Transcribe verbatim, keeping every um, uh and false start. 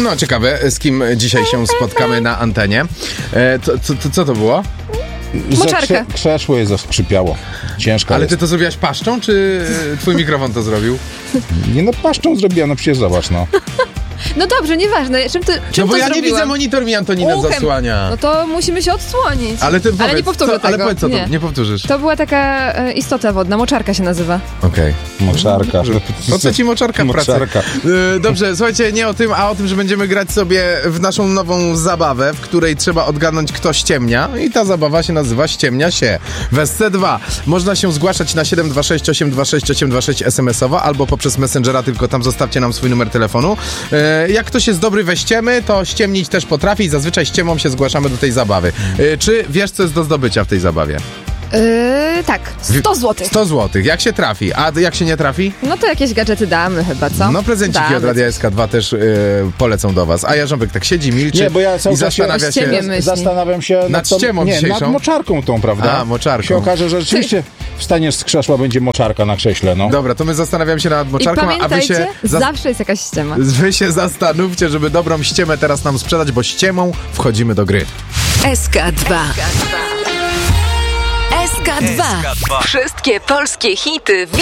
No, ciekawe, z kim dzisiaj się spotkamy na antenie. E, to, co, to, co to było? Moczarka. Krze- krzesło je zaskrzypiało. Ciężko Ale jest. ty to zrobiłaś paszczą, czy twój mikrofon to zrobił? Nie no, paszczą zrobiła, no przecież zobacz, no. No dobrze, nieważne. Czym ty, czym No bo to ja nie zrobiłam? widzę, monitor mi Antonina Uchem. zasłania. No to musimy się odsłonić. Ale ty powiedz, ale nie powtórzę co, tego. Ale powiedz co nie. to, nie powtórzysz. To była taka e, istota wodna, moczarka się nazywa. Okej. Moczarka. Po co ci moczarka w pracy? Moczarka. Yy, dobrze, słuchajcie, nie o tym, a o tym, że będziemy grać sobie w naszą nową zabawę, w której trzeba odgadnąć, kto ściemnia. I ta zabawa się nazywa Ściemnia się. W S C dwa można się zgłaszać na siedem dwa sześć osiem dwa sześć osiem dwa sześć es em esowo albo poprzez Messengera, tylko tam zostawcie nam swój numer telefonu. Yy, jak ktoś jest dobry we ściemy, to ściemnić też potrafi i zazwyczaj ściemą się zgłaszamy do tej zabawy. Yy, czy wiesz, co jest do zdobycia w tej zabawie? Yy, tak, sto złotych. sto złotych. Jak się trafi? A jak się nie trafi? No to jakieś gadżety damy chyba, co? No prezenciki Damy od Radia coś. S K dwa też yy, polecą do was. A Jarząbek tak siedzi, milczy Nie, bo ja cały i czas się zastanawia ściemie się... myśli. zastanawiam się Nad tą, ściemą nie, dzisiejszą? nad moczarką tą, prawda? A, moczarką. Się okaże, że rzeczywiście wstaniesz z krzesła, będzie moczarka na krześle, no. Dobra, to my zastanawiamy się nad I moczarką, a wy pamiętajcie, się, zas- zawsze jest jakaś ściema. wy się zastanówcie, żeby dobrą ściemę teraz nam sprzedać, bo ściemą wchodzimy do gry. S K dwa. S K dwa. Wszystkie polskie hity w